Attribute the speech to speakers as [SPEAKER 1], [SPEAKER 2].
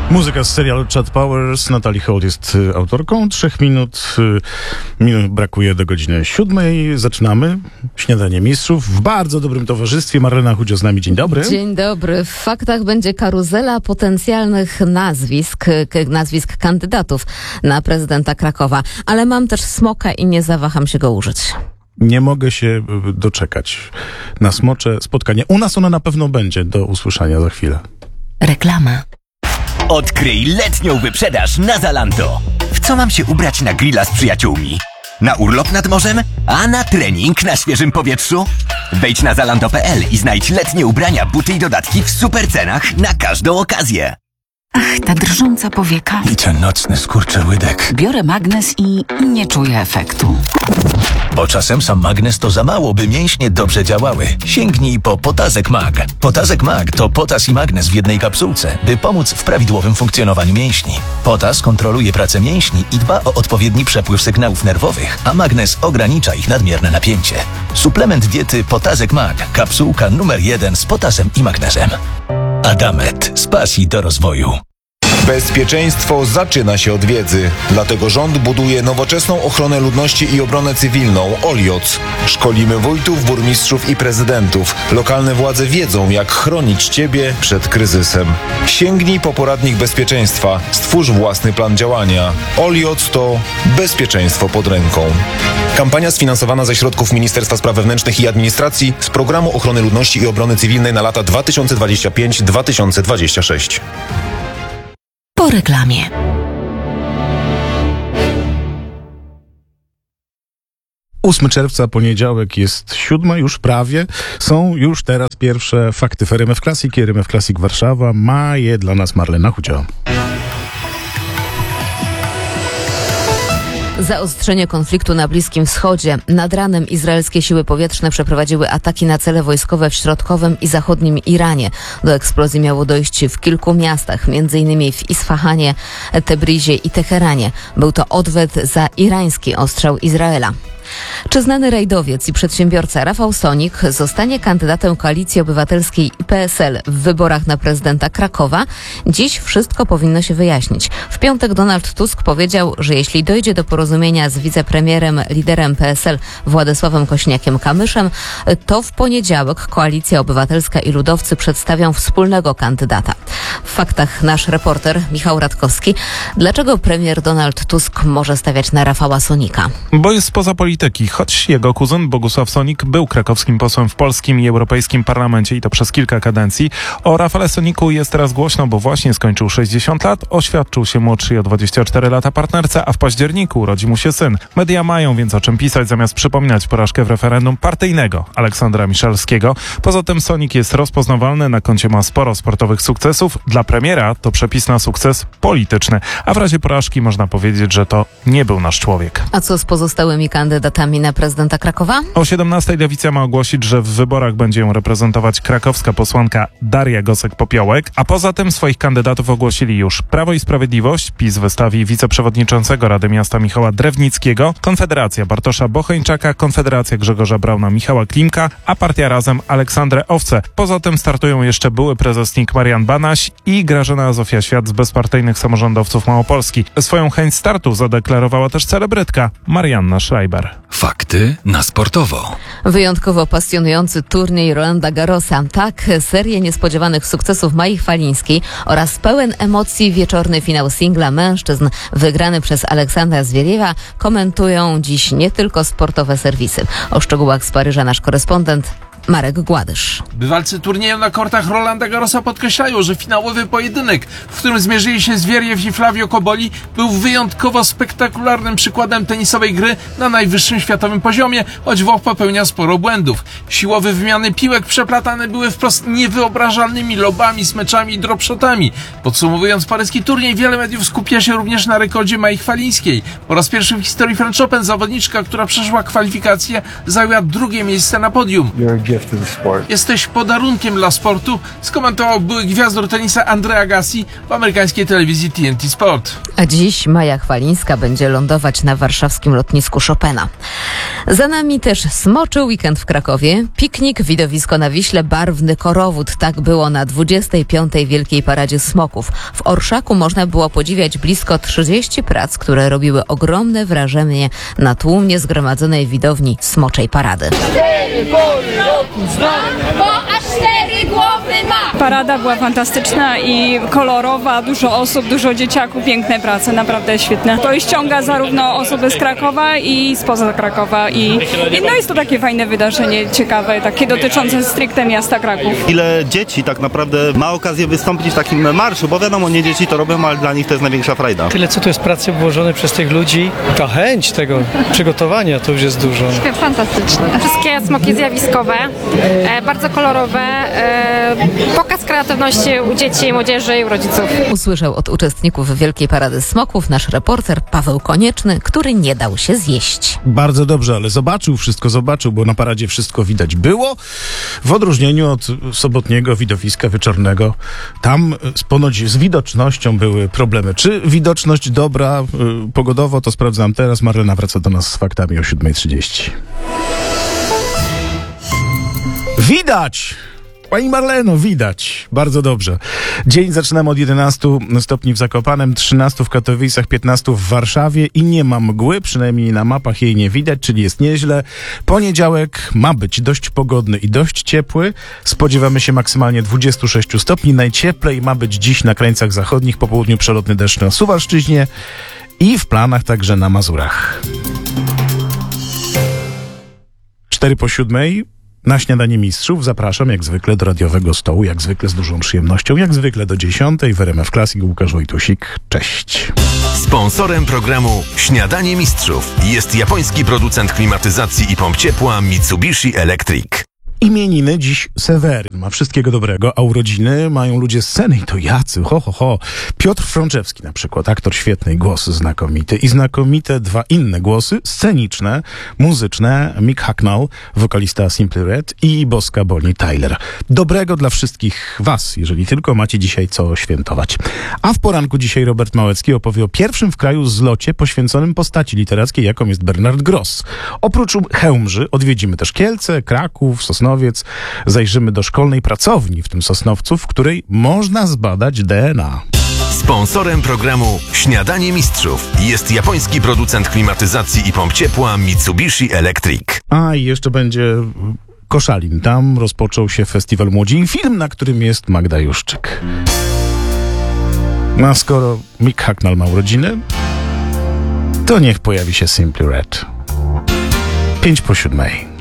[SPEAKER 1] Muzyka z serialu Chad Powers. Natalie Holt jest autorką. 3 minut brakuje do godziny 7. Zaczynamy Śniadanie Mistrzów w bardzo dobrym towarzystwie. Marlena Chudzio z nami. Dzień dobry.
[SPEAKER 2] Dzień dobry. W faktach będzie karuzela potencjalnych nazwisk kandydatów na prezydenta Krakowa. Ale mam też smoka i nie zawaham się go użyć.
[SPEAKER 1] Nie mogę się doczekać na smocze spotkanie. U nas ono na pewno będzie. Do usłyszenia za chwilę.
[SPEAKER 3] Reklama.
[SPEAKER 4] Odkryj letnią wyprzedaż na Zalando. W co mam się ubrać na grilla z przyjaciółmi? Na urlop nad morzem? A na trening na świeżym powietrzu? Wejdź na zalando.pl i znajdź letnie ubrania, buty i dodatki w super cenach na każdą okazję.
[SPEAKER 3] Ach, ta drżąca powieka.
[SPEAKER 5] I ten nocny skurczyłydek.
[SPEAKER 3] Biorę magnes i nie czuję efektu.
[SPEAKER 5] Bo czasem sam magnes to za mało, by mięśnie dobrze działały. Sięgnij po Potazek Mag. Potazek Mag to potas i magnes w jednej kapsułce, by pomóc w prawidłowym funkcjonowaniu mięśni. Potas kontroluje pracę mięśni i dba o odpowiedni przepływ sygnałów nerwowych, a magnes ogranicza ich nadmierne napięcie. Suplement diety Potazek Mag. Kapsułka numer 1 z potasem i magnezem. Adamet. Z pasji do rozwoju.
[SPEAKER 6] Bezpieczeństwo zaczyna się od wiedzy. Dlatego rząd buduje nowoczesną ochronę ludności i obronę cywilną OLIOC. Szkolimy wójtów, burmistrzów i prezydentów. Lokalne władze wiedzą, jak chronić Ciebie przed kryzysem. Sięgnij po poradnik bezpieczeństwa. Stwórz własny plan działania. OLIOC to bezpieczeństwo pod ręką. Kampania sfinansowana ze środków Ministerstwa Spraw Wewnętrznych i Administracji z Programu Ochrony Ludności i Obrony Cywilnej na lata 2025-2026.
[SPEAKER 3] Po reklamie.
[SPEAKER 1] Ósmy czerwca, poniedziałek, jest 7, już prawie. Są już teraz pierwsze fakty w RMF Classic i RMF Classic Warszawa. Ma je dla nas Marlena Chudzio.
[SPEAKER 2] Zaostrzenie konfliktu na Bliskim Wschodzie. Nad ranem izraelskie siły powietrzne przeprowadziły ataki na cele wojskowe w środkowym i zachodnim Iranie. Do eksplozji miało dojść w kilku miastach, m.in. w Isfahanie, Tebrizie i Teheranie. Był to odwet za irański ostrzał Izraela. Czy znany rajdowiec i przedsiębiorca Rafał Sonik zostanie kandydatem Koalicji Obywatelskiej i PSL w wyborach na prezydenta Krakowa? Dziś wszystko powinno się wyjaśnić. W piątek Donald Tusk powiedział, że jeśli dojdzie do porozumienia z wicepremierem, liderem PSL Władysławem Kosiniakiem-Kamyszem, to w poniedziałek Koalicja Obywatelska i Ludowcy przedstawią wspólnego kandydata. W faktach nasz reporter Michał Radkowski. Dlaczego premier Donald Tusk może stawiać na Rafała Sonika?
[SPEAKER 7] Bo jest spoza polityki, choć jego kuzyn Bogusław Sonik był krakowskim posłem w polskim i europejskim parlamencie i to przez kilka kadencji. O Rafale Soniku jest teraz głośno, bo właśnie skończył 60 lat, oświadczył się młodszy o 24 lata partnerce, a w październiku urodzi mu się syn. Media mają więc o czym pisać, zamiast przypominać porażkę w referendum partyjnego Aleksandra Miszalskiego. Poza tym Sonik jest rozpoznawalny, na koncie ma sporo sportowych sukcesów. Dla premiera to przepis na sukces polityczny, a w razie porażki można powiedzieć, że to nie był nasz człowiek.
[SPEAKER 2] A co z pozostałymi kandydatami na prezydenta Krakowa?
[SPEAKER 7] O 17 Lewica ma ogłosić, że w wyborach będzie ją reprezentować krakowska posłanka Daria Gosek-Popiołek, a poza tym swoich kandydatów ogłosili już Prawo i Sprawiedliwość, PiS wystawi wiceprzewodniczącego Rady Miasta Michała Drewnickiego, Konfederacja Bartosza Bocheńczaka, Konfederacja Grzegorza Brauna Michała Klimka, a Partia Razem Aleksandrę Owce. Poza tym startują jeszcze były prezesnik Marian Banaś i Grażyna Zofia Świat z bezpartyjnych samorządowców Małopolski. Swoją chęć startu zadeklarowała też celebrytka Marianna Schreiber.
[SPEAKER 5] Fakty na sportowo.
[SPEAKER 2] Wyjątkowo pasjonujący turniej Rolanda Garrosa. Tak, serię niespodziewanych sukcesów Mai Chwalińskiej oraz pełen emocji wieczorny finał singla mężczyzn wygrany przez Aleksandra Zwieriewa komentują dziś nie tylko sportowe serwisy. O szczegółach z Paryża nasz korespondent Marek Gładysz.
[SPEAKER 8] Bywalcy turnieju na kortach Rolanda Garrosa podkreślają, że finałowy pojedynek, w którym zmierzyli się Zwieriew i Flavio Koboli, był wyjątkowo spektakularnym przykładem tenisowej gry na najwyższym światowym poziomie, choć Włoch popełnia sporo błędów. Siłowe wymiany piłek przeplatane były wprost niewyobrażalnymi lobami, smeczami i dropshotami. Podsumowując paryski turniej, wiele mediów skupia się również na rekordzie Mai Chwalińskiej. Po raz pierwszy w historii French Open zawodniczka, która przeszła kwalifikacje, zajęła drugie miejsce na podium.
[SPEAKER 9] gift to the sport.
[SPEAKER 8] Jesteś podarunkiem dla sportu, skomentował były gwiazdor tenisa Andre Agassi w amerykańskiej telewizji TNT Sport.
[SPEAKER 2] A dziś Maja Chwalińska będzie lądować na warszawskim lotnisku Chopina. Za nami też smoczy weekend w Krakowie, piknik, widowisko na Wiśle, barwny korowód. Tak było na 25. Wielkiej Paradzie Smoków. W Orszaku można było podziwiać blisko 30 prac, które robiły ogromne wrażenie na tłumnie zgromadzonej widowni smoczej parady.
[SPEAKER 10] 4 bo aż 4 głowy ma!
[SPEAKER 11] Parada była fantastyczna i kolorowa, dużo osób, dużo dzieciaków, piękne prace, naprawdę świetne. To ściąga zarówno osoby z Krakowa i spoza Krakowa i no jest to takie fajne wydarzenie, ciekawe, takie dotyczące stricte miasta Kraków.
[SPEAKER 12] Ile dzieci tak naprawdę ma okazję wystąpić w takim marszu, bo wiadomo, nie dzieci to robią, ale dla nich to jest największa frajda.
[SPEAKER 13] Tyle co tu jest pracy włożone przez tych ludzi, ta chęć tego przygotowania to już jest dużo.
[SPEAKER 14] Fantastyczne. Wszystkie smoki zjawiskowe, bardzo kolorowe, pokaz kreatywności u dzieci, młodzieży i u rodziców.
[SPEAKER 2] Usłyszał od uczestników Wielkiej Parady Smoków nasz reporter Paweł Konieczny, który nie dał się zjeść.
[SPEAKER 1] Bardzo dobrze, ale wszystko zobaczył, bo na paradzie wszystko widać było, w odróżnieniu od sobotniego widowiska wieczornego. Tam ponoć z widocznością były problemy. Czy widoczność dobra pogodowo, to sprawdzam teraz. Marlena wraca do nas z faktami o 7:30. Widać! Pani Marleno, widać. Bardzo dobrze. Dzień zaczynamy od 11 stopni w Zakopanem, 13 w Katowicach, 15 w Warszawie i nie ma mgły, przynajmniej na mapach jej nie widać, czyli jest nieźle. Poniedziałek ma być dość pogodny i dość ciepły. Spodziewamy się maksymalnie 26 stopni. Najcieplej ma być dziś na krańcach zachodnich, po południu przelotny deszcz na Suwalszczyźnie i w planach także na Mazurach. 6:45. Na śniadanie mistrzów zapraszam jak zwykle do radiowego stołu, jak zwykle z dużą przyjemnością, jak zwykle do 10:00 w RMF Classic Łukasz Wojtusik. Cześć.
[SPEAKER 15] Sponsorem programu Śniadanie Mistrzów jest japoński producent klimatyzacji i pomp ciepła Mitsubishi Electric.
[SPEAKER 1] Imieniny dziś Seweryn. Ma wszystkiego dobrego, a urodziny mają ludzie z sceny i to jacy, Piotr Frączewski na przykład, aktor świetny, głos znakomity i znakomite dwa inne głosy, sceniczne, muzyczne, Mick Hucknall, wokalista Simply Red i boska Bonnie Tyler. Dobrego dla wszystkich was, jeżeli tylko macie dzisiaj co świętować. A w poranku dzisiaj Robert Małecki opowie o pierwszym w kraju zlocie poświęconym postaci literackiej, jaką jest Bernard Gross. Oprócz Chełmży odwiedzimy też Kielce, Kraków, Sosnowiec, zajrzymy do szkolnej pracowni w tym Sosnowcu, w której można zbadać DNA.
[SPEAKER 15] Sponsorem programu Śniadanie Mistrzów jest japoński producent klimatyzacji i pomp ciepła Mitsubishi Electric.
[SPEAKER 1] A i jeszcze będzie Koszalin. Tam rozpoczął się Festiwal Młodzi i Film, na którym jest Magda Juszczyk. No a skoro Mick Hucknall ma urodziny, to niech pojawi się Simply Red. 6:55.